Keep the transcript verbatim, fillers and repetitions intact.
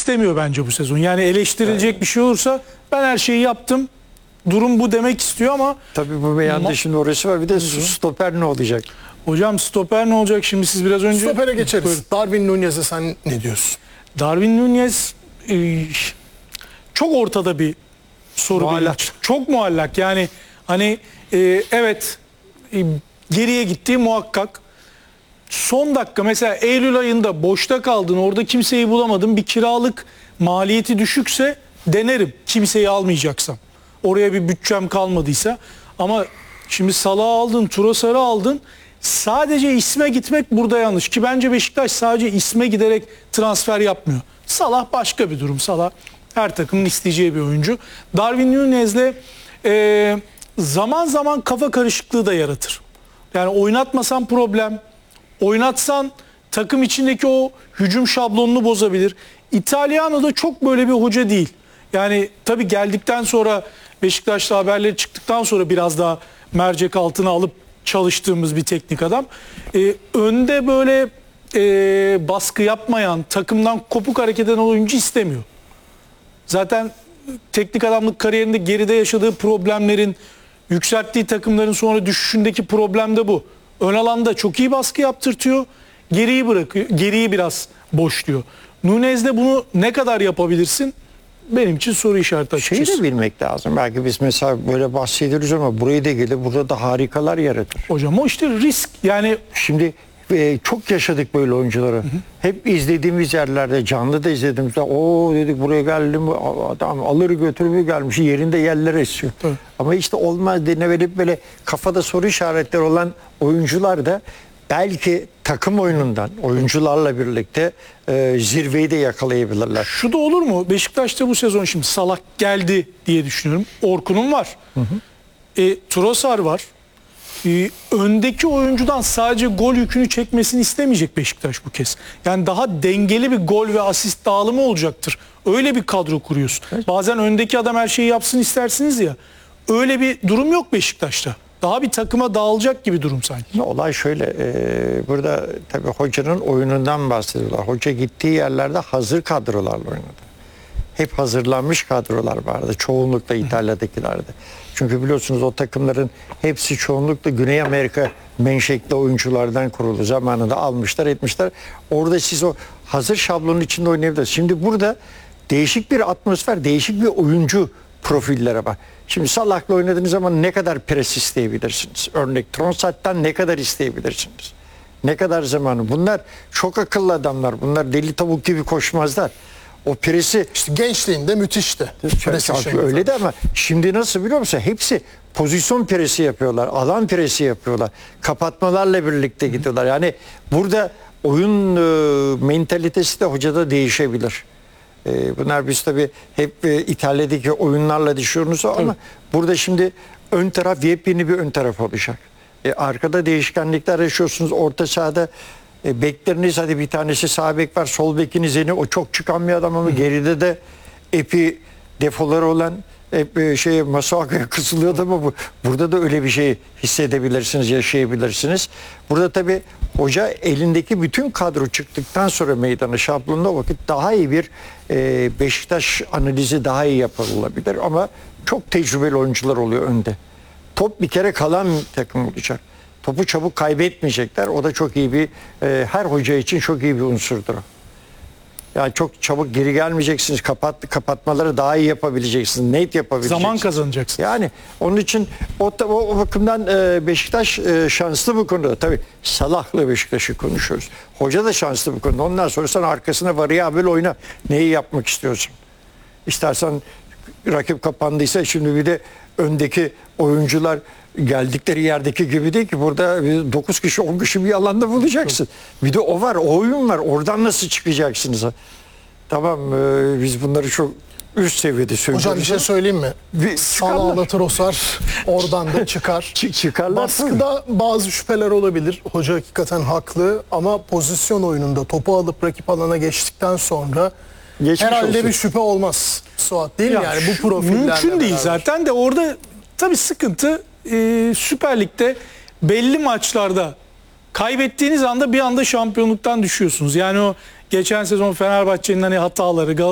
istemiyor bence bu sezon. Yani eleştirilecek evet. bir şey olursa ben her şeyi yaptım. Durum bu demek istiyor ama... Tabii bu beyanda şimdi orası var. Bir de stoper ne olacak? Hocam stoper ne olacak şimdi siz biraz önce... Stopere geçeriz. Buyurun. Darwin Nunez'e sen ne diyorsun? Darwin Nunez e, çok ortada bir soru. Muallak. Çok muallak. Yani hani e, evet e, geriye gittiği muhakkak. Son dakika mesela Eylül ayında boşta kaldın, orada kimseyi bulamadın, bir kiralık maliyeti düşükse denerim kimseyi almayacaksam. Oraya bir bütçem kalmadıysa. Ama şimdi Salah'ı aldın, Trossard'ı aldın. Sadece isme gitmek burada yanlış. Ki bence Beşiktaş sadece isme giderek transfer yapmıyor. Salah başka bir durum. Salah her takımın isteyeceği bir oyuncu. Darwin Nunez'le e, zaman zaman kafa karışıklığı da yaratır. Yani oynatmasan problem, oynatsan takım içindeki o hücum şablonunu bozabilir. İtalyano da çok böyle bir hoca değil. Yani tabii geldikten sonra Beşiktaş'ta haberleri çıktıktan sonra biraz daha mercek altına alıp çalıştığımız bir teknik adam. Ee, önde böyle e, baskı yapmayan, takımdan kopuk hareket eden oyuncu istemiyor. Zaten teknik adamlık kariyerinde geride yaşadığı problemlerin, yükselttiği takımların sonra düşüşündeki problem de bu. Ön alanda çok iyi baskı yaptırtıyor, geriyi bırakıyor, geriyi biraz boşluyor. Nunez'de bunu ne kadar yapabilirsin? Benim için soru işareti açıkçası. Şeyi de bilmek lazım. Belki biz mesela böyle bahsediyoruz ama buraya da gelir, burada da harikalar yaratır. Hocam o işte risk. Yani şimdi e, çok yaşadık böyle oyuncuları. Hı hı. Hep izlediğimiz yerlerde, canlı da izlediğimizde o dedik buraya geldim, adam alır götürür gelmiş, yerinde yerler esiyor. Evet. Ama işte olmaz denevelip böyle kafada soru işaretleri olan oyuncular da belki takım oyunundan, oyuncularla birlikte e, zirveyi de yakalayabilirler. Şu da olur mu? Beşiktaş'ta bu sezon şimdi Salah geldi diye düşünüyorum. Orkun'un var. Hı hı. E, Trossard var. E, öndeki oyuncudan sadece gol yükünü çekmesini istemeyecek Beşiktaş bu kez. Yani daha dengeli bir gol ve asist dağılımı olacaktır. Öyle bir kadro kuruyorsun. Evet. Bazen öndeki adam her şeyi yapsın istersiniz ya. Öyle bir durum yok Beşiktaş'ta. Daha bir takıma dağılacak gibi durum sanki. Olay şöyle, e, burada tabii hocanın oyunundan bahsediyorlar. Hoca gittiği yerlerde hazır kadrolarla oynadı. Hep hazırlanmış kadrolar vardı. Çoğunlukla İtalya'dakilerde. Çünkü biliyorsunuz o takımların hepsi çoğunlukla Güney Amerika menşekli oyunculardan kurulu. Zamanında almışlar, etmişler. Orada siz o hazır şablonun içinde oynayabilirsiniz. Şimdi burada değişik bir atmosfer, değişik bir oyuncu profillere var. Şimdi Salah'la oynadığınız zaman ne kadar pres isteyebilirsiniz? Örnek Trossard'dan ne kadar isteyebilirsiniz? Ne kadar zamanı? Bunlar çok akıllı adamlar. Bunlar deli tavuk gibi koşmazlar. O presi... İşte gençliğinde müthişti. Öyle de ama şimdi nasıl biliyor musun? Hepsi pozisyon presi yapıyorlar. Alan presi yapıyorlar. Kapatmalarla birlikte gidiyorlar. Yani burada oyun e, mentalitesi de hocada değişebilir. E, bunlar biz tabii hep e, İtalya'daki oyunlarla düşüyoruz ama evet. Burada şimdi ön taraf yepyeni bir ön taraf olacak. E, arkada değişkenlikler yaşıyorsunuz. Orta sahada e, bekleriniz, hadi bir tanesi sağ bek var, sol bekiniz yeni, o çok çıkan bir adam ama Hı. geride de epi defoları olan hep e, şey Masuaku'ya kısılıyordu ama bu, burada da öyle bir şey hissedebilirsiniz, yaşayabilirsiniz. Burada tabii hoca elindeki bütün kadro çıktıktan sonra meydana şablonda vakit daha iyi bir e, Beşiktaş analizi daha iyi yapılabilir ama çok tecrübeli oyuncular oluyor önde. Top bir kere kalan takım olacak. Topu çabuk kaybetmeyecekler. O da çok iyi bir e, her hoca için çok iyi bir unsurdur. Yani çok çabuk geri gelmeyeceksiniz. Kapat, kapatmaları daha iyi yapabileceksiniz. Net yapabileceksiniz. Zaman kazanacaksınız. Yani onun için o, o, o bakımdan e, Beşiktaş e, şanslı bu konuda. Tabii Salah'la Beşiktaş'ı konuşuyoruz. Hoca da şanslı bu konuda. Ondan sonra sen arkasına variyabel oyna. Neyi yapmak istiyorsun? İstersen rakip kapandıysa şimdi bir de öndeki oyuncular geldikleri yerdeki gibi değil ki, burada dokuz kişi on kişi bir alanda bulacaksın. Bir de o var, o oyun var. Oradan nasıl çıkacaksınız? Tamam, biz bunları çok üst seviyede söylüyoruz. Hocam bir şey söyleyeyim mi? Salah'la Trossard oradan da çıkar. Çıkarlar. Baskıda bazı şüpheler olabilir. Hoca hakikaten haklı ama pozisyon oyununda topu alıp rakip alana geçtikten sonra Geçmiş herhalde olsun. Bir şüphe olmaz. Suat değil mi? Yani bu profillerle mümkün değil beraber. Zaten de orada tabii sıkıntı e, Süper Lig'de belli maçlarda kaybettiğiniz anda bir anda şampiyonluktan düşüyorsunuz. Yani o geçen sezon Fenerbahçe'nin hani hataları,